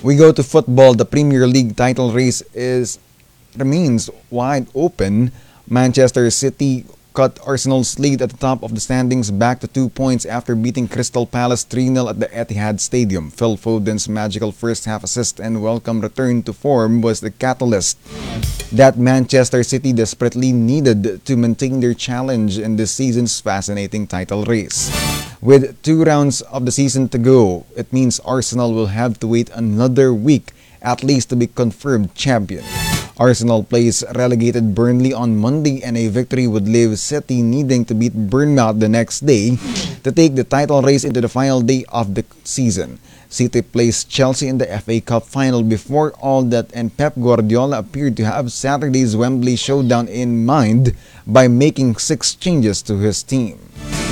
We go to football. The Premier League title race remains wide open. Manchester City cut Arsenal's lead at the top of the standings back to 2 points after beating Crystal Palace 3-0 at the Etihad Stadium. Phil Foden's magical first-half assist and welcome return to form was the catalyst that Manchester City desperately needed to maintain their challenge in this season's fascinating title race. With 2 rounds of the season to go, it means Arsenal will have to wait another week at least to be confirmed champion. Arsenal plays relegated Burnley on Monday, and a victory would leave City needing to beat Bournemouth the next day to take the title race into the final day of the season. City plays Chelsea in the FA Cup final before all that, and Pep Guardiola appeared to have Saturday's Wembley showdown in mind by making 6 changes to his team.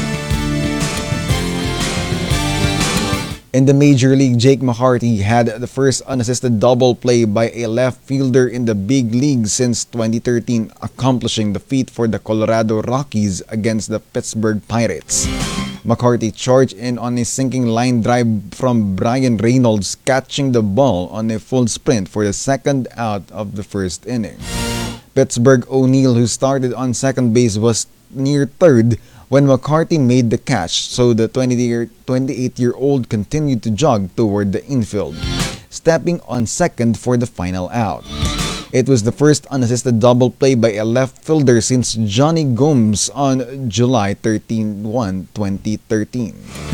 In the Major League, Jake McCarthy had the first unassisted double play by a left fielder in the big league since 2013, accomplishing the feat for the Colorado Rockies against the Pittsburgh Pirates. McCarthy charged in on a sinking line drive from Brian Reynolds, catching the ball on a full sprint for the second out of the first inning. Pittsburgh O'Neill, who started on second base, was near third when McCarthy made the catch, so the 28-year-old continued to jog toward the infield, stepping on second for the final out. It was the first unassisted double play by a left fielder since Johnny Gomes on July 13, 2013.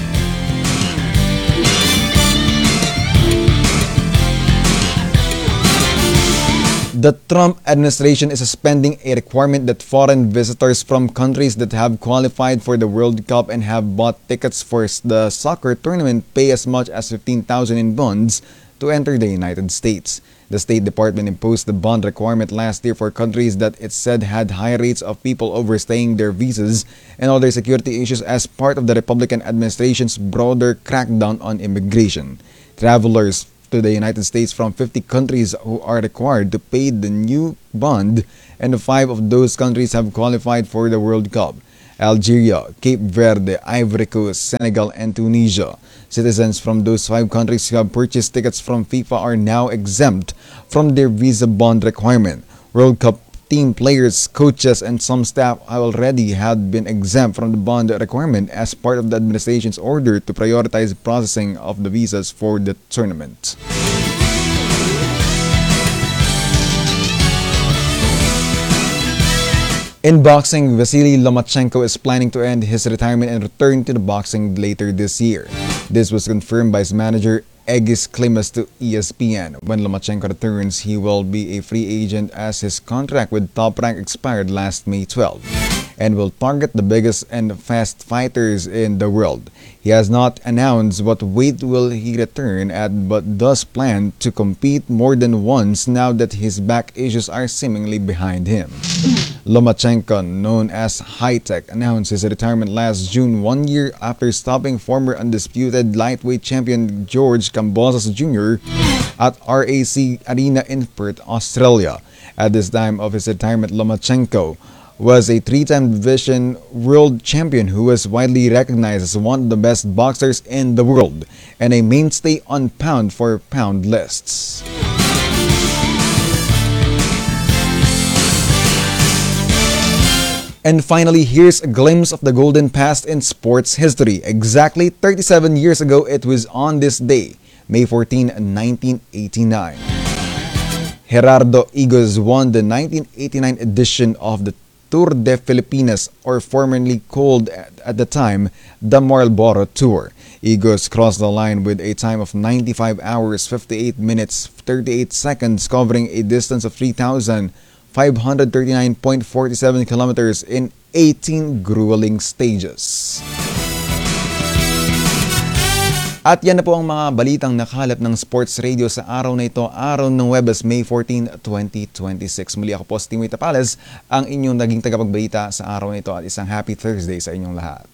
The Trump administration is suspending a requirement that foreign visitors from countries that have qualified for the World Cup and have bought tickets for the soccer tournament pay as much as $15,000 in bonds to enter the United States. The State Department imposed the bond requirement last year for countries that it said had high rates of people overstaying their visas and other security issues as part of the Republican administration's broader crackdown on immigration. Travelers to the United States from 50 countries who are required to pay the new bond, and 5 of those countries have qualified for the World Cup: Algeria, Cape Verde, Ivory Coast, Senegal, and Tunisia. Citizens from those 5 countries who have purchased tickets from FIFA are now exempt from their visa bond requirement. World Cup team players, coaches, and some staff already had been exempt from the bond requirement as part of the administration's order to prioritize processing of the visas for the tournament. In boxing, Vasily Lomachenko is planning to end his retirement and return to the boxing later this year. This was confirmed by his manager Egis Klimas to ESPN. When Lomachenko returns, he will be a free agent as his contract with Top Rank expired last May 12 and will target the biggest and fast fighters in the world. He has not announced what weight will he return at, but does plan to compete more than once now that his back issues are seemingly behind him. Lomachenko, known as High Tech, announced his retirement last June, 1 year after stopping former undisputed lightweight champion George Kambosos Jr. at RAC Arena in Perth, Australia. At this time of his retirement, Lomachenko was a 3-time division world champion who was widely recognized as one of the best boxers in the world and a mainstay on pound-for-pound lists. And finally, here's a glimpse of the golden past in sports history. Exactly 37 years ago, it was on this day, May 14, 1989. Gerardo Igos won the 1989 edition of the Tour de Filipinas, or formerly called at the time the Marlboro Tour. Igos crossed the line with a time of 95 hours, 58 minutes, 38 seconds, covering a distance of 3,539.47 kilometers in 18 grueling stages. At yan na po ang mga balitang nakalap ng Sports Radio sa araw na ito, araw ng Huwebes, May 14, 2026. Muli ako po si Timoy Tapales, ang inyong naging tagapagbalita sa araw na ito, at isang happy Thursday sa inyong lahat.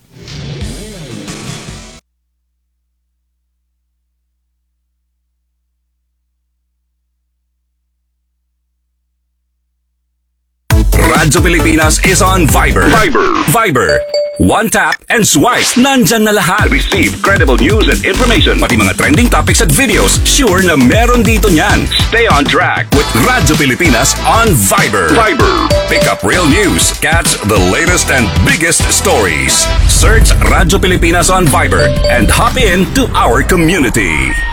Radyo Pilipinas is on Viber. One tap and swipe. Nandyan na lahat. Receive credible news and information. Pati mga trending topics at videos. Sure na meron dito niyan. Stay on track with Radyo Pilipinas on Viber. Pick up real news. Catch the latest and biggest stories. Search Radyo Pilipinas on Viber and hop in to our community.